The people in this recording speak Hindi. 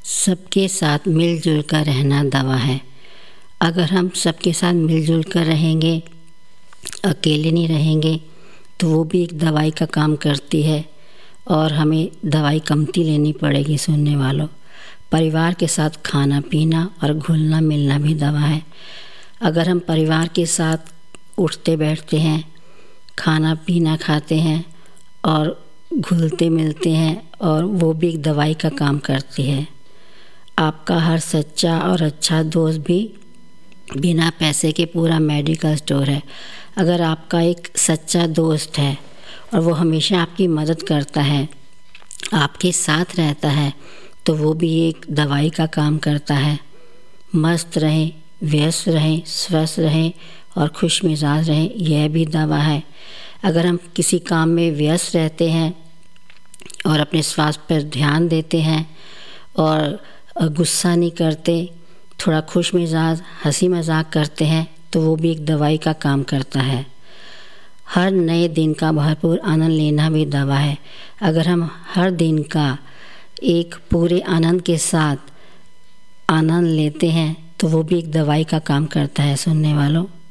सबके साथ मिलजुल कर रहना दवा है। अगर हम सबके साथ मिलजुल कर रहेंगे, अकेले नहीं रहेंगे, तो वो भी एक दवाई का काम करती है और हमें दवाई कमती लेनी पड़ेगी। सुनने वालों, परिवार के साथ खाना पीना और घुलना मिलना भी दवा है। अगर हम परिवार के साथ उठते बैठते हैं, खाना पीना खाते हैं और घुलते मिलते हैं, और वो भी एक दवाई का काम करती है। आपका हर सच्चा और अच्छा दोस्त भी बिना पैसे के पूरा मेडिकल स्टोर है। अगर आपका एक सच्चा दोस्त है और वो हमेशा आपकी मदद करता है, आपके साथ रहता है, तो वो भी एक दवाई का काम करता है। मस्त रहें, व्यस्त रहें, स्वस्थ रहें और खुश मिजाज रहें, यह भी दवा है। अगर हम किसी काम में व्यस्त रहते हैं और अपने स्वास्थ्य पर ध्यान देते हैं और गुस्सा नहीं करते, थोड़ा खुश मिजाज हंसी मजाक करते हैं, तो वो भी एक दवाई का काम करता है। हर नए दिन का भरपूर आनंद लेना भी दवा है। अगर हम हर दिन का एक पूरे आनंद के साथ आनंद लेते हैं, तो वो भी एक दवाई का काम करता है। सुनने वालों,